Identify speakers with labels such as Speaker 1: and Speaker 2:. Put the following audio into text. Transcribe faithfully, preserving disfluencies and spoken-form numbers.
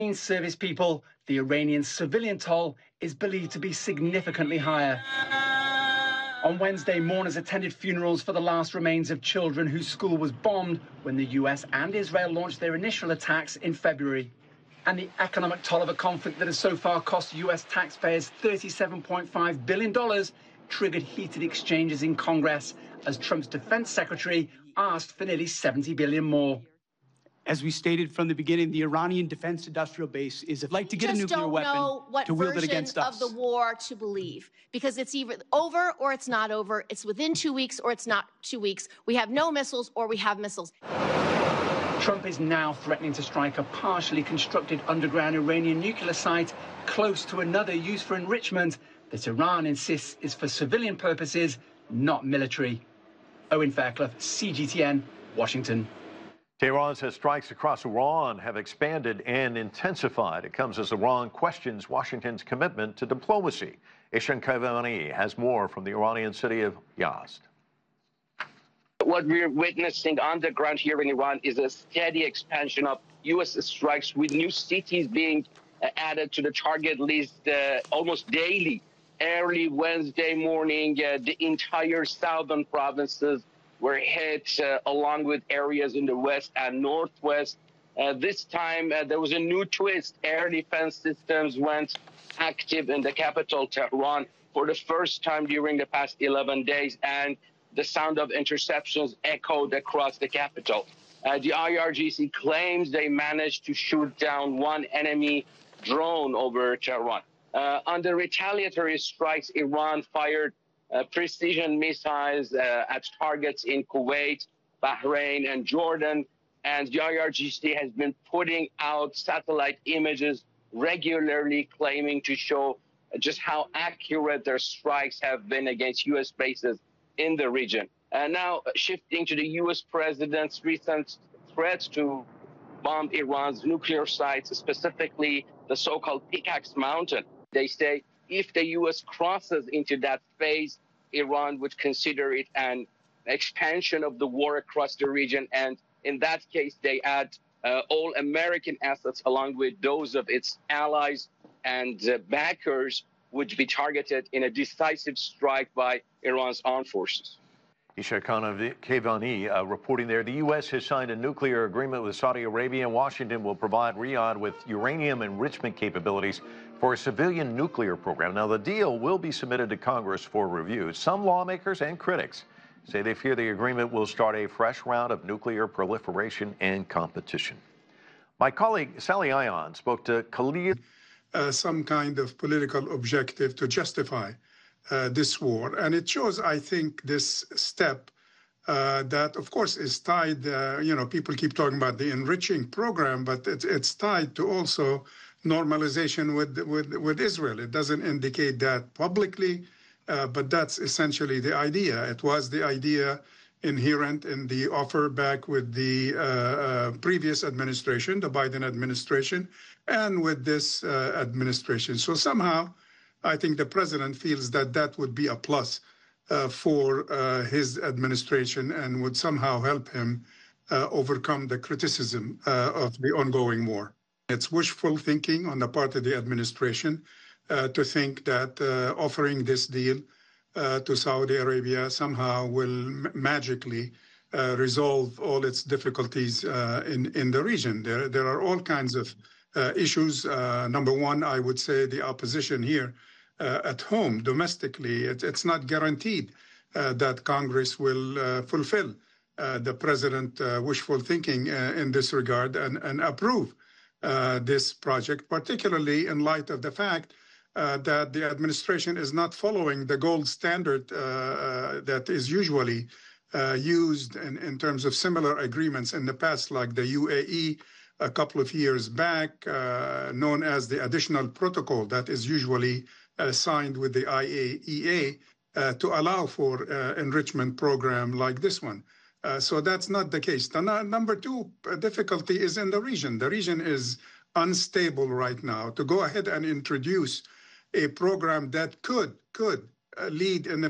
Speaker 1: Service people, the Iranian civilian toll is believed to be significantly higher. On Wednesday, mourners attended funerals for the last remains of children whose school was bombed when the U S and Israel launched their initial attacks in February. And the economic toll of a conflict that has so far cost U S taxpayers thirty-seven point five billion dollars triggered heated exchanges in Congress as Trump's defense secretary asked for nearly seventy billion dollars more.
Speaker 2: As we stated from the beginning, the Iranian defense industrial base is like to get a nuclear weapon to wield it against us.
Speaker 3: Of the war to believe, because it's either over or it's not over. It's within two weeks or it's not two weeks. We have no missiles or we have missiles.
Speaker 1: Trump is now threatening to strike a partially constructed underground Iranian nuclear site close to another used for enrichment that Iran insists is for civilian purposes, not military. Owen Fairclough, C G T N, Washington.
Speaker 4: Tehran says strikes across Iran have expanded and intensified. It comes as Iran questions Washington's commitment to diplomacy. Ishan Kaivani has more from the Iranian city of Yazd.
Speaker 5: What we're witnessing on the ground here in Iran is a steady expansion of U S strikes, with new cities being added to the target list uh, almost daily. Early Wednesday morning, uh, the entire southern provinces were hit, uh, along with areas in the west and northwest. Uh, this time, uh, there was a new twist. Air defense systems went active in the capital, Tehran, for the first time during the past eleven days, and the sound of interceptions echoed across the capital. Uh, the I R G C claims they managed to shoot down one enemy drone over Tehran. Uh, on the retaliatory strikes, Iran fired Uh, precision missiles uh, at targets in Kuwait, Bahrain, and Jordan. And the I R G C has been putting out satellite images regularly, claiming to show just how accurate their strikes have been against U S bases in the region. And now shifting to the U S president's recent threats to bomb Iran's nuclear sites, specifically the so-called Pickaxe Mountain. They say if the U S crosses into that phase, Iran would consider it an expansion of the war across the region. And in that case, they add uh, all American assets along with those of its allies and uh, backers would be targeted in a decisive strike by Iran's armed forces.
Speaker 4: Isha Kaivani uh, reporting there. The U S has signed a nuclear agreement with Saudi Arabia, and Washington will provide Riyadh with uranium enrichment capabilities for a civilian nuclear program. Now, the deal will be submitted to Congress for review. Some lawmakers and critics say they fear the agreement will start a fresh round of nuclear proliferation and competition. My colleague Sally Ion spoke to Khalid.
Speaker 6: Uh, some kind of political objective to justify Uh, this war. And it shows, I think, this step uh, that, of course, is tied, uh, you know, people keep talking about the enriching program, but it, it's tied to also normalization with, with, with Israel. It doesn't indicate that publicly, uh, but that's essentially the idea. It was the idea inherent in the offer back with the uh, uh, previous administration, the Biden administration, and with this uh, administration. So somehow, I think the president feels that that would be a plus uh, for uh, his administration and would somehow help him uh, overcome the criticism uh, of the ongoing war. It's wishful thinking on the part of the administration uh, to think that uh, offering this deal uh, to Saudi Arabia somehow will magically uh, resolve all its difficulties uh, in, in the region. There, there are all kinds of uh, issues. Uh, number one, I would say the opposition here Uh, at home, domestically, it, it's not guaranteed uh, that Congress will uh, fulfill uh, the president uh, wishful thinking uh, in this regard and, and approve uh, this project, particularly in light of the fact uh, that the administration is not following the gold standard uh, uh, that is usually uh, used in, in terms of similar agreements in the past, like the U A E a couple of years back, uh, known as the additional protocol that is usually Uh, signed with the I A E A uh, to allow for uh, enrichment program like this one. Uh, so that's not the case. The no number two difficulty is in the region. The region is unstable right now. To go ahead and introduce a program that could, could uh, lead in the